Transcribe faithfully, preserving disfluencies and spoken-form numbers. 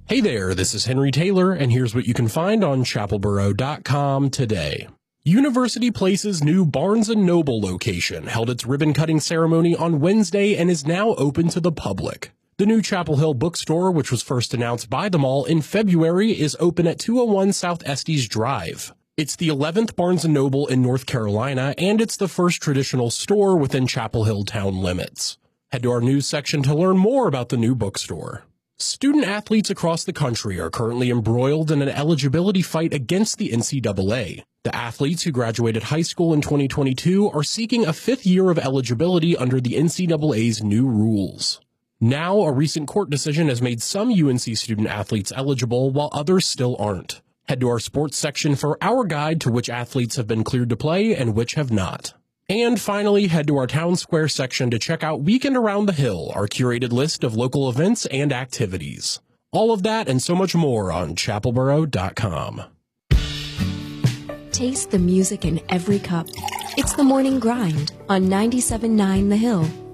Hey there, this is Henry Taylor, and here's what you can find on chapel borough dot com today. University Place's new Barnes and Noble location held its ribbon-cutting ceremony on Wednesday and is now open to the public. The new Chapel Hill bookstore, which was first announced by the mall in February, is open at two oh one South Estes Drive. It's the eleventh Barnes and Noble in North Carolina, and it's the first traditional store within Chapel Hill town limits. Head to our news section to learn more about the new bookstore. Student athletes across the country are currently embroiled in an eligibility fight against the N C double A. The athletes who graduated high school in twenty twenty-two are seeking a fifth year of eligibility under the N C double A's new rules. Now, a recent court decision has made some U N C student athletes eligible while others still aren't. Head to our sports section for our guide to which athletes have been cleared to play and which have not. And finally, head to our Town Square section to check out Weekend Around the Hill, our curated list of local events and activities. All of that and so much more on chapel borough dot com. Taste the music in every cup. It's the Morning Grind on ninety-seven point nine The Hill.